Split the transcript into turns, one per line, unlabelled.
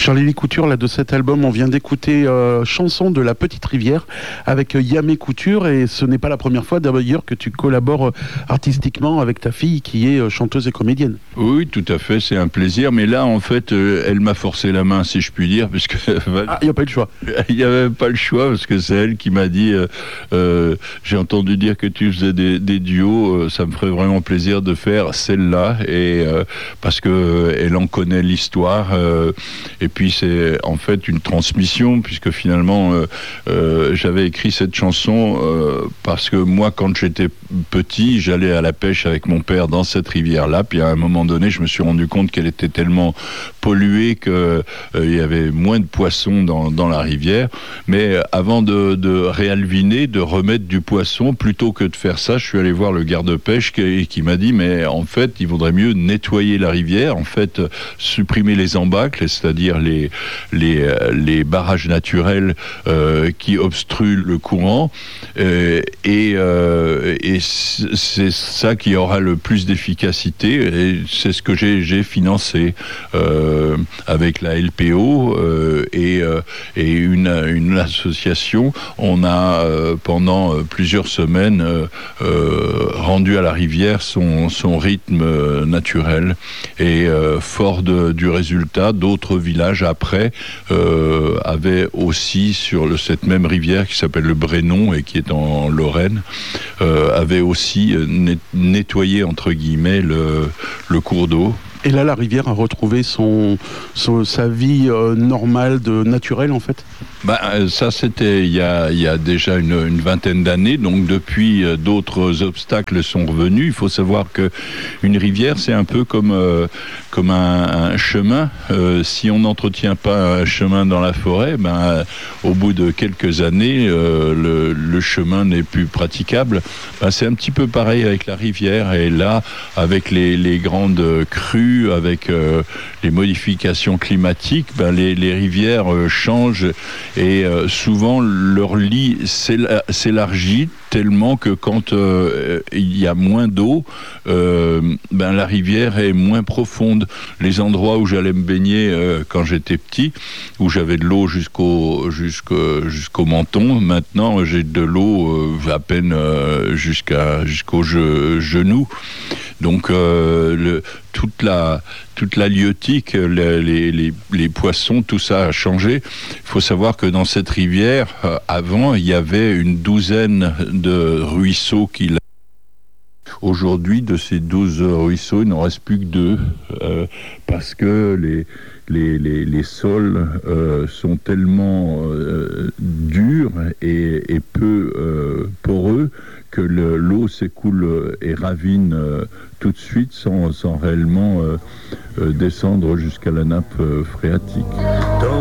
Charlie Couture, là, de cet album, on vient d'écouter Chanson de la Petite Rivière avec Yamé Couture, et ce n'est pas la première fois d'ailleurs que tu collabores artistiquement avec ta fille qui est chanteuse et comédienne.
Oui, tout à fait, c'est un plaisir, mais là en fait elle m'a forcé la main, si je puis dire, puisque
il n'y a pas eu le choix.
Il n'y avait pas le choix, parce que c'est elle qui m'a dit j'ai entendu dire que tu faisais des duos, ça me ferait vraiment plaisir de faire celle-là, et parce que elle en connaît l'histoire, et puis c'est en fait une transmission, puisque finalement j'avais écrit cette chanson parce que moi, quand j'étais petit, j'allais à la pêche avec mon père dans cette rivière-là, puis à un moment donné, je me suis rendu compte qu'elle était tellement polluée qu'il y avait moins de poissons dans la rivière. Mais avant de réalviner, de remettre du poisson, plutôt que de faire ça, je suis allé voir le garde-pêche qui m'a dit, mais en fait, il vaudrait mieux nettoyer la rivière, en fait, supprimer les embâcles, c'est-à-dire les barrages naturels qui obstruent le courant, et c'est ça qui aura le plus d'efficacité, et c'est ce que j'ai financé avec la LPO et une association. On a pendant plusieurs semaines rendu à la rivière son rythme naturel, et fort du résultat, d'autres villages après avaient aussi sur cette même rivière qui s'appelle le Brénon et qui est en Lorraine, avait aussi nettoyé entre guillemets le cours d'eau.
Et là, la rivière a retrouvé sa vie normale, naturelle en fait.
Ça, c'était il y a déjà une vingtaine d'années. Donc depuis, d'autres obstacles sont revenus. Il faut savoir que une rivière, c'est un peu comme un chemin. Si on n'entretient pas un chemin dans la forêt, au bout de quelques années, le chemin n'est plus praticable. C'est un petit peu pareil avec la rivière. Et là, avec les grandes crues, avec les modifications climatiques, les rivières changent, et souvent leur lit s'élargit tellement que quand il y a moins d'eau, la rivière est moins profonde. Les endroits où j'allais me baigner quand j'étais petit, où j'avais de l'eau jusqu'au menton, maintenant j'ai de l'eau à peine jusqu'au genou. Donc toute la liotique, les poissons, tout ça a changé. Il faut savoir que dans cette rivière, avant, il y avait une douzaine de ruisseaux Aujourd'hui, de ces 12 ruisseaux, il n'en reste plus que 2, parce que les sols sont tellement durs et peu poreux que l'eau s'écoule et ravine tout de suite sans réellement descendre jusqu'à la nappe phréatique.